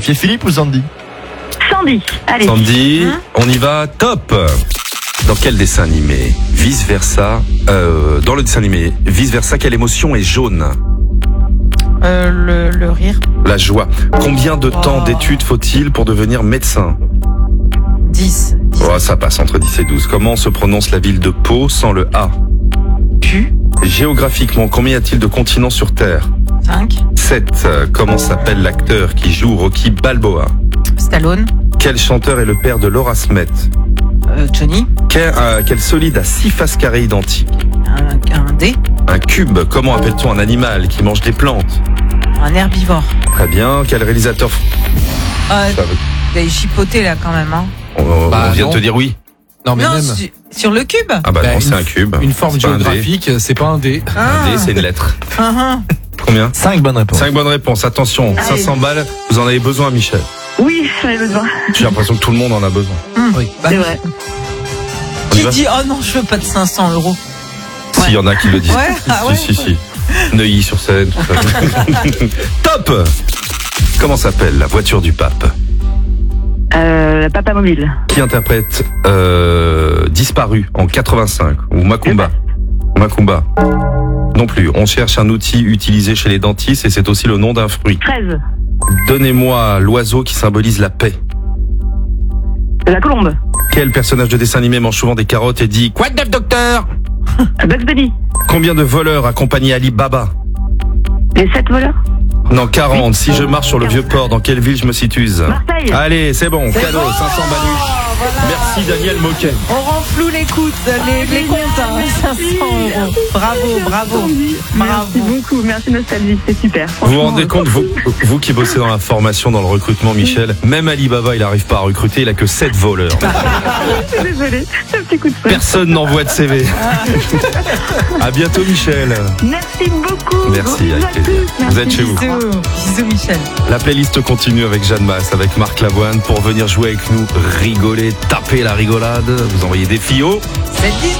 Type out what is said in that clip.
vérifier. Philippe ou Sandy? Sandy, allez. Sandy, on y va, top. Dans quel dessin animé, vice versa, dans le dessin animé, vice versa, quelle émotion est jaune? Le rire. La joie. Combien de temps d'études faut-il pour devenir médecin? 10. Oh, ça passe entre 10 et 12. Comment se prononce la ville de Pau sans le A? Q. Géographiquement, combien y a-t-il de continents sur Terre? 5. 7. Comment s'appelle l'acteur qui joue Rocky Balboa? Stallone. Quel chanteur est le père de Laura Smet? Johnny. Quel solide a 6 faces carrées identiques? Un D. Un cube. Comment appelle-t-on un animal qui mange des plantes? Un herbivore. Très bien. Quel réalisateur... T'as chipoté là quand même, hein. On vient de te dire oui. Non, mais Non, même. sur le cube. Ah bah non, c'est un cube. Une forme C'est pas un dé. géographique, c'est pas un dé. Un dé, c'est une lettre. Combien? 5 bonnes réponses. 5 bonnes réponses. Attention, 500 balles. Vous en avez besoin, Michel? Oui, j'en ai besoin. J'ai l'impression que tout le monde en a besoin. Oui. C'est vrai. On y Qui va? dit, oh non, je veux pas de 500 €. S'il y en a qui le disent. Ouais, ah ouais. Si. Neuilly-sur-Seine, tout ça. Top! Comment s'appelle la voiture du pape? Papa Mobile. Qui interprète Disparu en 85 ou Macumba? Macumba. Non plus. On cherche un outil utilisé chez les dentistes et c'est aussi le nom d'un fruit. 13. Donnez-moi l'oiseau qui symbolise la paix. La colombe. Quel personnage de dessin animé mange souvent des carottes et dit « Quoi de neuf, docteur ?» Bugs Bunny. Combien de voleurs accompagnaient Ali Baba? Les 7 voleurs. Non, 40. Si je marche sur le vieux port, dans quelle ville je me situe? Marseille. Allez, c'est bon. Cadeau, bon. 500 balus. Merci Daniel Moquet. On renfloue les comptes, les comptes, hein, 500 €. Bravo. Merci beaucoup. Merci Nostalgie. C'est super. Vous vous rendez compte, vous qui bossez dans la formation, dans le recrutement, Michel, même Ali Baba, il n'arrive pas à recruter, il a que 7 voleurs. Désolée. Un petit coup de feu. Personne n'envoie de CV. À bientôt, Michel. Merci beaucoup. Merci, Gros avec bisous à plaisir. tous. Vous êtes chez vous. Bisous Michel. La playlist continue avec Jeanne Masse, avec Marc Lavoine, pour venir jouer avec nous, rigoler, taper la rigolade. Vous envoyez des filles au... C'est